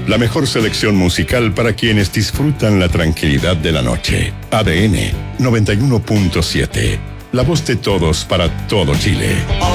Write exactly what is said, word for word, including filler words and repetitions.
La mejor selección musical para quienes disfrutan la tranquilidad de la noche. A D N noventa y uno punto siete. La voz de todos para todo Chile.